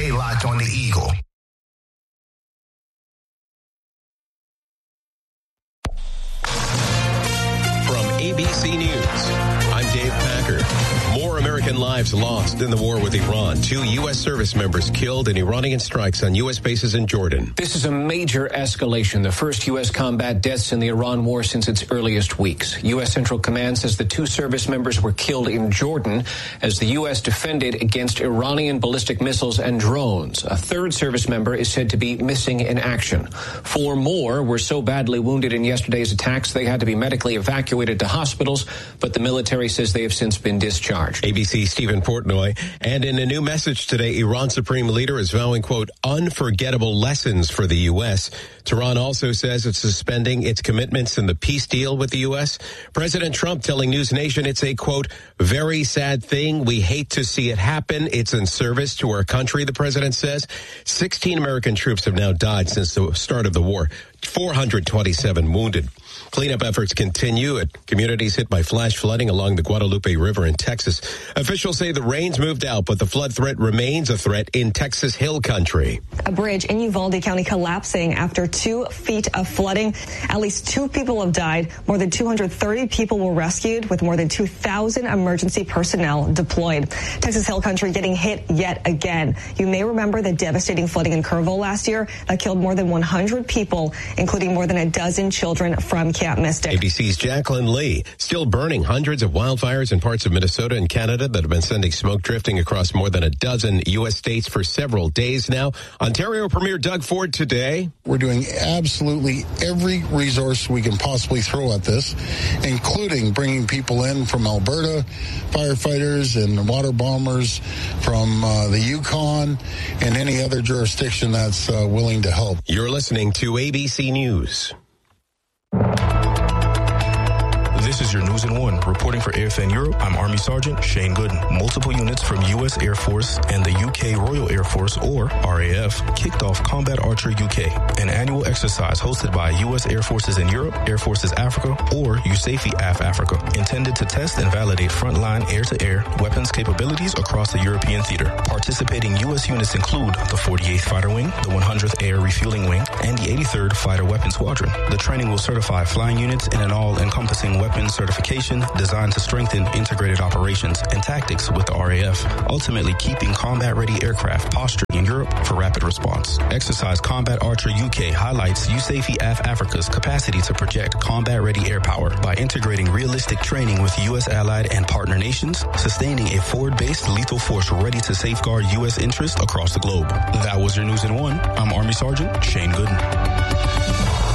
Stay locked on the Eagle. From ABC News, I'm Dave Packer. More American lives lost in the war with Iran. 2 U.S. service members killed in Iranian strikes on U.S. bases in Jordan. This is a major escalation, the first U.S. combat deaths in the Iran war since its earliest weeks. U.S. Central Command says the 2 service members were killed in Jordan as the U.S. defended against Iranian ballistic missiles and drones. A 3rd service member is said to be missing in action. 4 more were so badly wounded in yesterday's attacks they had to be medically evacuated to hospitals, but the military says they have since been discharged. ABC's Stephen Portnoy. And in a new message today, Iran's supreme leader is vowing, quote, unforgettable lessons for the U.S. Tehran also says it's suspending its commitments in the peace deal with the U.S. President Trump telling News Nation it's a, quote, very sad thing. We hate to see it happen. It's in service to our country, the president says. 16 American troops have now died since the start of the war. 427 wounded. Cleanup efforts continue at communities hit by flash flooding along the Guadalupe River in Texas. Officials say the rains moved out, but the flood threat remains a threat in Texas Hill Country. A bridge in Uvalde County collapsing after 2 feet of flooding. At least 2 people have died. More than 230 people were rescued with more than 2,000 emergency personnel deployed. Texas Hill Country getting hit yet again. You may remember the devastating flooding in Kerrville last year that killed more than 100 people, including more than a dozen children from Camp Mystic. ABC's Jacqueline Lee. Still burning. Hundreds of wildfires in parts of Minnesota and Canada that have been sending smoke drifting across more than a dozen U.S. states for several days now. Ontario Premier Doug Ford today. We're doing absolutely every resource we can possibly throw at this, including bringing people in from Alberta, firefighters and water bombers from the Yukon and any other jurisdiction that's willing to help. You're listening to ABC News. This is your News in 1. Reporting for AFN Europe, I'm Army Sergeant Shane Gooden. Multiple units from U.S. Air Force and the UK Royal Air Force, or RAF, kicked off Combat Archer UK, an annual exercise hosted by U.S. Air Forces in Europe, Air Forces Africa, or USAFE AF Africa, intended to test and validate frontline air-to-air weapons capabilities across the European theater. Participating U.S. units include the 48th Fighter Wing, the 100th Air Refueling Wing, and the 83rd Fighter Weapons Squadron. The training will certify flying units in an all-encompassing weapons certification designed to strengthen integrated operations and tactics with the RAF, ultimately keeping combat-ready aircraft postured in Europe for rapid response. Exercise Combat Archer UK highlights USAFE AF Africa's capacity to project combat-ready air power by integrating realistic training with U.S. allied and partner nations, sustaining a forward-based lethal force ready to safeguard U.S. interests across the globe. That was your News in 1. I'm Army Sergeant Shane Gooden.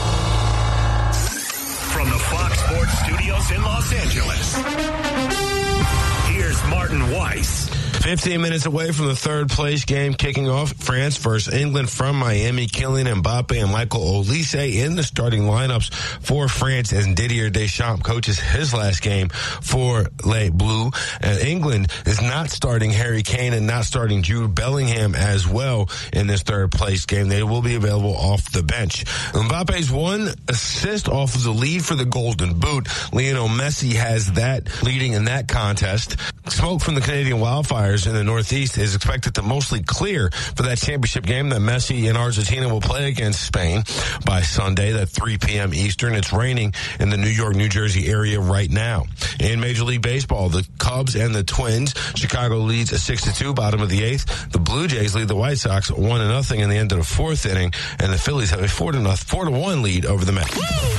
From the Fox Sports Studios in Los Angeles, here's Martin Weiss. 15 minutes away from the third place game kicking off, France versus England from Miami. Kylian Mbappe and Michael Olise in the starting lineups for France as Didier Deschamps coaches his last game for Les Bleus. England is not starting Harry Kane and not starting Jude Bellingham as well in this third place game. They will be available off the bench. Mbappe's 1 assist off of the lead for the Golden Boot. Lionel Messi has that leading in that contest. Smoke from the Canadian wildfires in the Northeast is expected to mostly clear for that championship game that Messi and Argentina will play against Spain by Sunday at 3 p.m. Eastern. It's raining in the New York, New Jersey area right now. In Major League Baseball, the Cubs and the Twins. Chicago leads a 6-2, bottom of the 8th. The Blue Jays lead the White Sox 1-0 in the end of the 4th inning, and the Phillies have a 4-1 lead over the Mets.